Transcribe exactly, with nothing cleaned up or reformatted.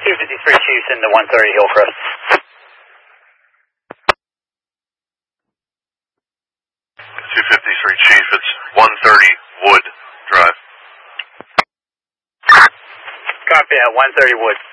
two fifty-three Chiefs in the one thirty Hillcrest. two fifty-three Chief, it's one thirty Wood Drive. Copy that, one thirty Wood.